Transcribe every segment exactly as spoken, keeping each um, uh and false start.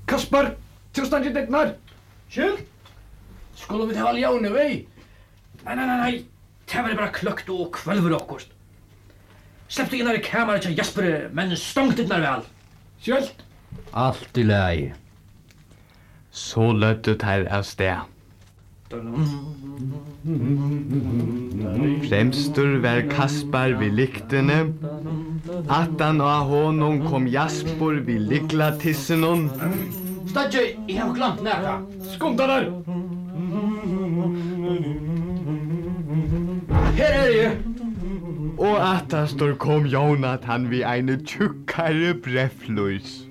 Kaspar, tilstand i dittnar. Skyld? Skulle vi ta alljone, vei? Nei, nei, nei, nei. Det var bare kløkt og kvalver okkurst. Slepp du inn her i kameret til Jesper, men stångt dittnar vel. Skyld. Allt i lei. Så løttet her av sted. Fremstur var Kaspar vid lyktene. Attan av honom kom Jasper vid lyklatissenon. Stadje, jeg har glemt næra. Skumta der. Her er jeg. Og attastor kom Jonathan vid eine tjukkare breffløys.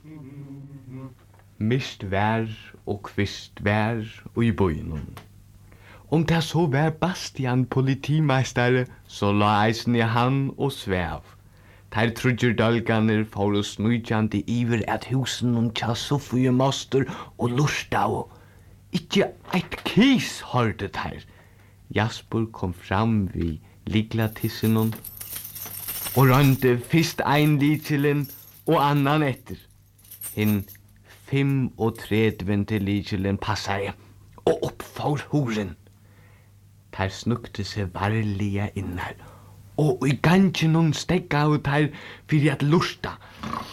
Mist vær og kvist vær og i bøynon. Om det så var Bastian politimeistare, så la eisen i han og svev. Der trudger dølganer for å snujjande iver at husen og tja Sofie moster og lursta og ikkje eit kis hørte der. Jasper kom fram vid liglatissenon og rønte fyrst ein likelen og annan etter. Hinn fem og tredvente likelen passare og oppfor horen. Der snukte seg varliga innar og i gangen hon stegga ut her fyrir at lusta.